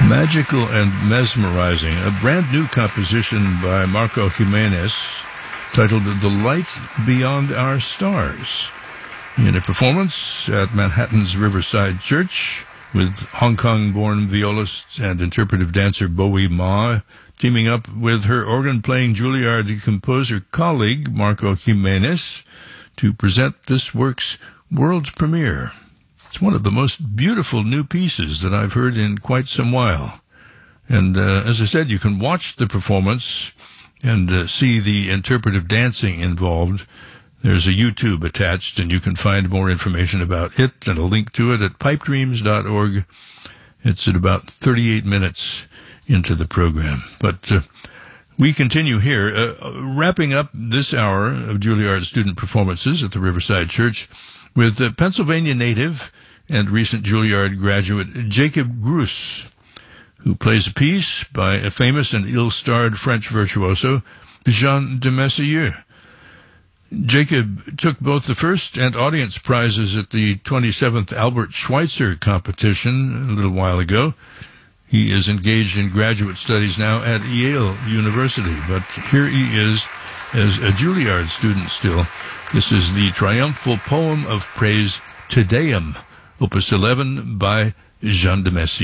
Magical and mesmerizing, a brand new composition by Marco Jimenez titled The Light Beyond Our Stars, in a performance at Manhattan's Riverside Church with Hong Kong-born violist and interpretive dancer Bowie Ma teaming up with her organ-playing Juilliard composer colleague Marco Jimenez to present this work's world premiere. It's one of the most beautiful new pieces that I've heard in quite some while. And as I said, you can watch the performance and see the interpretive dancing involved. There's a YouTube attached, and you can find more information about it and a link to it at pipedreams.org. It's at about 38 minutes into the program. But we continue here, wrapping up this hour of Juilliard student performances at the Riverside Church with Pennsylvania native and recent Juilliard graduate Jacob Gruss, who plays a piece by a famous and ill-starred French virtuoso, Jean de Messier. Jacob took both the first and audience prizes at the 27th Albert Schweitzer competition a little while ago. He is engaged in graduate studies now at Yale University, but here he is as a Juilliard student still. This is the triumphal poem of praise, Te Deum, Opus 11 by Jean de Messier.